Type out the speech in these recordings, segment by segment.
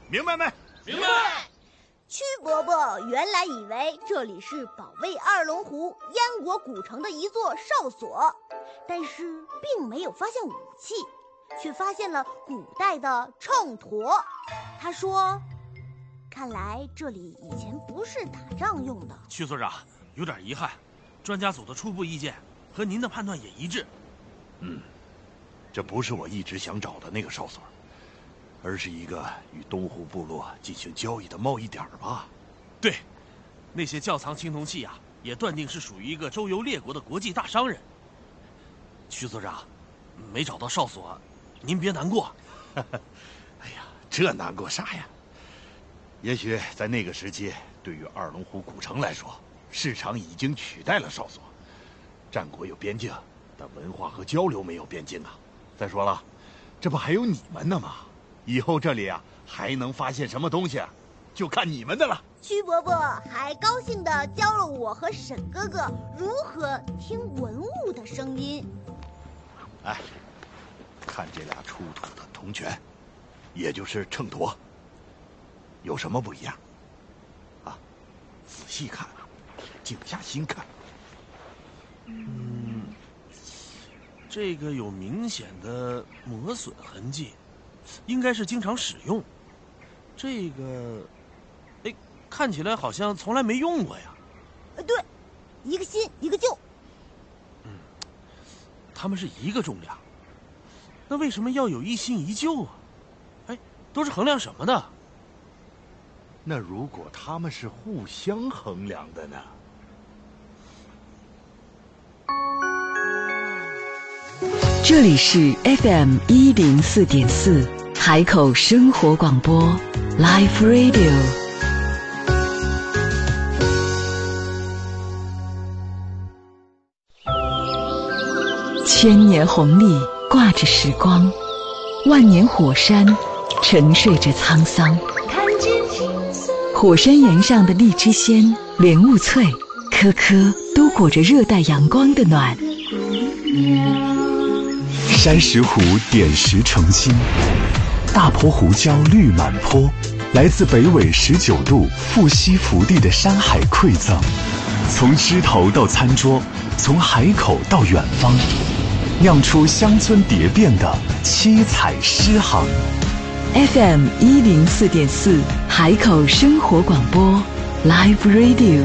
明白没？ 明白。 曲伯伯原来以为这里是保卫二龙湖燕国古城的一座哨所，但是并没有发现武器，却发现了古代的秤砣。他说，看来这里以前不是打仗用的。 曲所长，有点遗憾，专家组的初步意见和您的判断也一致。 这不是我一直想找的那个哨所，而是一个与东湖部落进行交易的贸易点吧？ 对，那些窖藏青铜器啊，也断定是属于一个周游列国的国际大商人。曲所长，没找到哨所，您别难过。 哎呀，这难过啥呀？也许在那个时期，对于二龙湖古城来说，市场已经取代了哨所。战国有边境，但文化和交流没有边境啊。再说了，这不还有你们呢吗？以后这里啊还能发现什么东西，就看你们的了。 曲伯伯还高兴地教了我和沈哥哥如何听文物的声音。 哎，看这俩出土的铜拳，也就是秤砣，有什么不一样？啊，仔细看，静下心看。 这个有明显的磨损痕迹，应该是经常使用。这个，看起来好像从来没用过呀。 对，一个新一个旧。 它们是一个重量，那为什么要有一新一旧啊？都是衡量什么的？ 那如果他们是互相衡量的呢？ 这里是 FM104.4海口生活广播 Live Radio。 千年红历挂着时光，万年火山沉睡着沧桑。火山岩上的荔枝鲜、莲雾脆，颗颗都裹着热带阳光的暖。 山石湖点石成金，大坡胡椒绿满坡，来自北纬19度富硒福地的山海馈赠，从枝头到餐桌，从海口到远方，酿出乡村蝶变的七彩诗行。 FM104.4海口生活广播 Live Radio。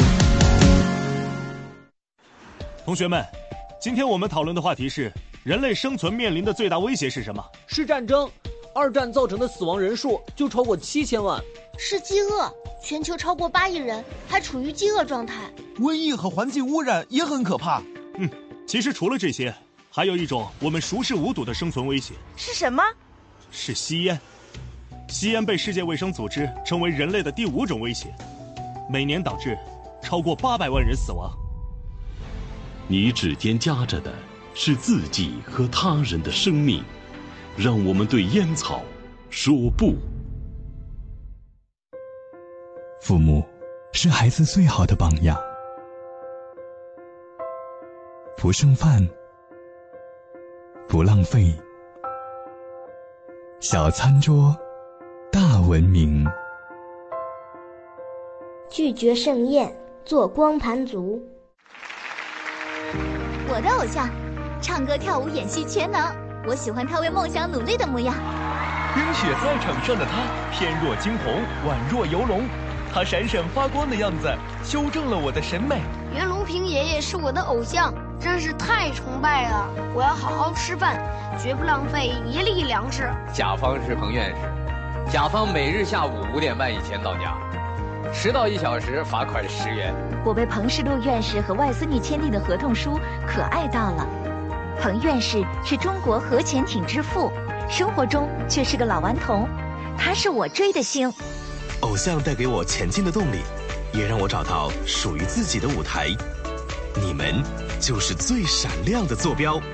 同学们，今天我们讨论的话题是人类生存面临的最大威胁是什么？ 是战争。二战造成的死亡人数就超过7000万。 是饥饿，全球超过8亿人还处于饥饿状态。 瘟疫和环境污染也很可怕。 其实除了这些，还有一种我们熟视无睹的生存威胁。 是什么？ 是吸烟。吸烟被世界卫生组织称为人类的第5种威胁，每年导致超过800万人死亡。 你指尖夹着的是自己和他人的生命，让我们对烟草说不。 父母是孩子最好的榜样，不剩饭，不浪费，小餐桌大文明。 拒绝盛宴，做光盘族。 我的偶像，唱歌跳舞演戏全能，我喜欢他为梦想努力的模样。 冰雪在场上的他，翩若惊鸿，宛若游龙，他闪闪发光的样子，修正了我的审美。 袁隆平爷爷是我的偶像，真是太崇拜了！我要好好吃饭，绝不浪费一粒粮食。 甲方是彭院士，甲方每日下午5点半以前到家，迟到1小时罚款10元。 我被彭世禄院士和外孙女签订的合同书可爱到了。彭院士是中国核潜艇之父，生活中却是个老顽童，他是我追的星。 偶像带给我前进的动力，也让我找到属于自己的舞台。你们就是最闪亮的坐标。